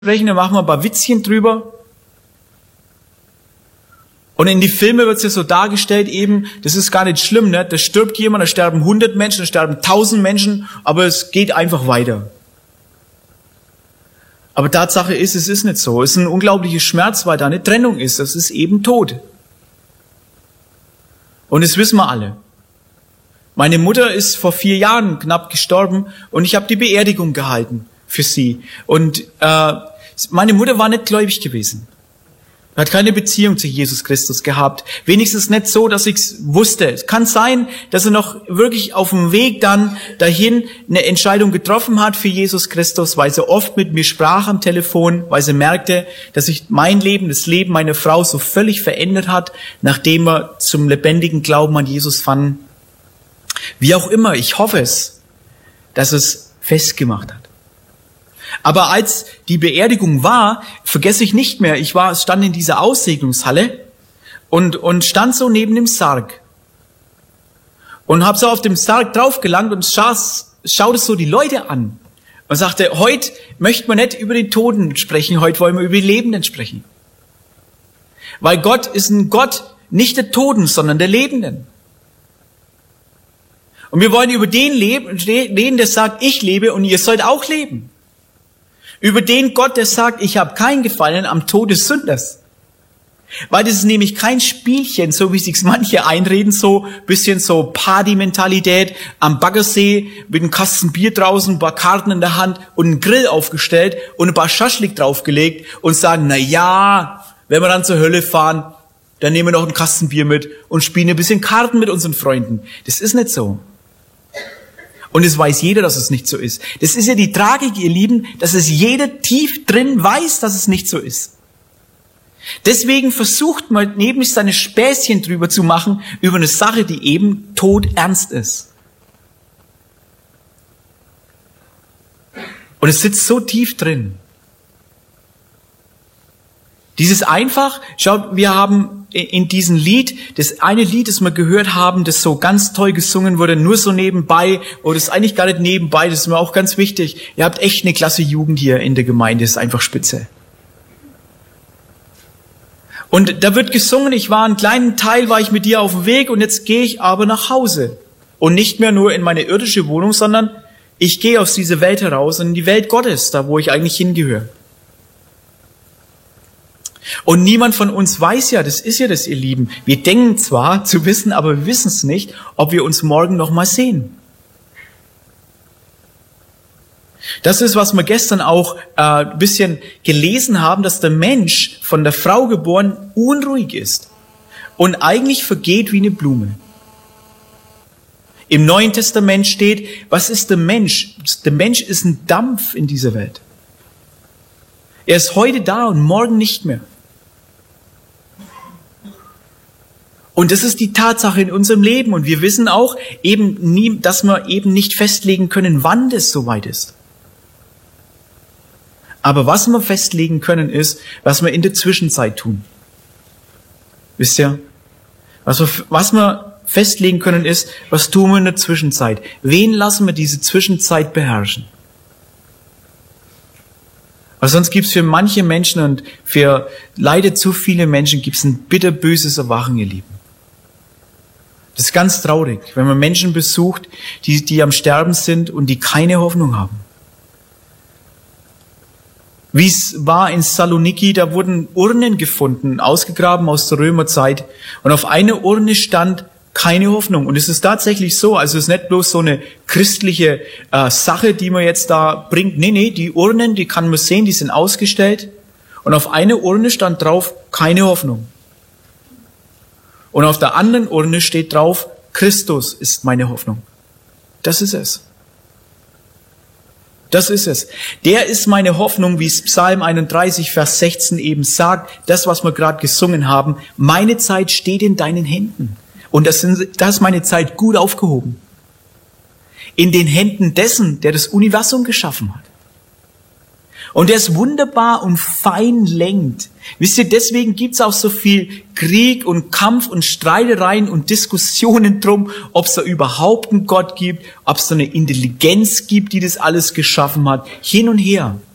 sprechen, dann machen wir ein paar Witzchen drüber. Und in die Filme wird es ja so dargestellt eben, das ist gar nicht schlimm, ne? Da stirbt jemand, da sterben 100 Menschen, da sterben 1000 Menschen, aber es geht einfach weiter. Aber Tatsache ist, es ist nicht so. Es ist ein unglaublicher Schmerz, weil da eine Trennung ist. Das ist eben Tod. Und das wissen wir alle. Meine Mutter ist vor 4 Jahren knapp gestorben und ich habe die Beerdigung gehalten für sie. Und meine Mutter war nicht gläubig gewesen. Hat keine Beziehung zu Jesus Christus gehabt. Wenigstens nicht so, dass ich es wusste. Es kann sein, dass er noch wirklich auf dem Weg dann dahin eine Entscheidung getroffen hat für Jesus Christus, weil sie oft mit mir sprach am Telefon, weil sie merkte, dass sich mein Leben, das Leben meiner Frau so völlig verändert hat, nachdem wir zum lebendigen Glauben an Jesus fanden. Wie auch immer, ich hoffe es, dass es festgemacht hat. Aber als die Beerdigung war, vergesse ich nicht mehr, stand in dieser Aussegnungshalle und stand so neben dem Sarg. Und habe so auf dem Sarg draufgelangt und schaute so die Leute an. Und sagte, heute möchten wir nicht über den Toten sprechen, heute wollen wir über die Lebenden sprechen. Weil Gott ist ein Gott nicht der Toten, sondern der Lebenden. Und wir wollen über den reden, der sagt, ich lebe und ihr sollt auch leben. Über den Gott, der sagt, ich habe kein Gefallen am Tod des Sünders. Weil das ist nämlich kein Spielchen, so wie sich's manche einreden, so bisschen so Party-Mentalität am Baggersee mit einem Kasten Bier draußen, ein paar Karten in der Hand und einen Grill aufgestellt und ein paar Schaschlik draufgelegt und sagen, na ja, wenn wir dann zur Hölle fahren, dann nehmen wir noch einen Kasten Bier mit und spielen ein bisschen Karten mit unseren Freunden. Das ist nicht so. Und es weiß jeder, dass es nicht so ist. Das ist ja die Tragik, ihr Lieben, dass es jeder tief drin weiß, dass es nicht so ist. Deswegen versucht man nämlich seine Späßchen drüber zu machen, über eine Sache, die eben todernst ist. Und es sitzt so tief drin. Dieses einfach, schaut, wir haben in diesem Lied, das eine Lied, das wir gehört haben, das so ganz toll gesungen wurde, nur so nebenbei, oder das ist eigentlich gar nicht nebenbei, das ist mir auch ganz wichtig. Ihr habt echt eine klasse Jugend hier in der Gemeinde, das ist einfach spitze. Und da wird gesungen, einen kleinen Teil war ich mit dir auf dem Weg und jetzt gehe ich aber nach Hause. Und nicht mehr nur in meine irdische Wohnung, sondern ich gehe aus dieser Welt heraus in die Welt Gottes, da wo ich eigentlich hingehöre. Und niemand von uns weiß ja, das ist ja das, ihr Lieben. Wir denken zwar zu wissen, aber wir wissen es nicht, ob wir uns morgen noch mal sehen. Das ist, was wir gestern auch ein bisschen gelesen haben, dass der Mensch von der Frau geboren unruhig ist und eigentlich vergeht wie eine Blume. Im Neuen Testament steht, was ist der Mensch? Der Mensch ist ein Dampf in dieser Welt. Er ist heute da und morgen nicht mehr. Und das ist die Tatsache in unserem Leben. Und wir wissen auch dass wir eben nicht festlegen können, wann das soweit ist. Aber was wir festlegen können, ist, was wir in der Zwischenzeit tun. Wisst ihr? Was wir festlegen können, ist, was tun wir in der Zwischenzeit? Wen lassen wir diese Zwischenzeit beherrschen? Weil sonst gibt's für manche Menschen und für leider zu viele Menschen gibt's ein bitterböses Erwachen, ihr Lieben. Das ist ganz traurig, wenn man Menschen besucht, die am Sterben sind und die keine Hoffnung haben. Wie es war in Saloniki, da wurden Urnen gefunden, ausgegraben aus der Römerzeit. Und auf einer Urne stand keine Hoffnung. Und es ist tatsächlich so, also es ist nicht bloß so eine christliche Sache, die man jetzt da bringt. Nee, die Urnen, die kann man sehen, die sind ausgestellt. Und auf einer Urne stand drauf, keine Hoffnung. Und auf der anderen Urne steht drauf, Christus ist meine Hoffnung. Das ist es. Das ist es. Der ist meine Hoffnung, wie es Psalm 31, Vers 16 eben sagt, das, was wir gerade gesungen haben, meine Zeit steht in deinen Händen. Und das ist meine Zeit gut aufgehoben. In den Händen dessen, der das Universum geschaffen hat. Und der es wunderbar und fein lenkt. Wisst ihr, deswegen gibt's auch so viel Krieg und Kampf und Streitereien und Diskussionen drum, ob es da überhaupt einen Gott gibt, ob es da eine Intelligenz gibt, die das alles geschaffen hat. Hin und her.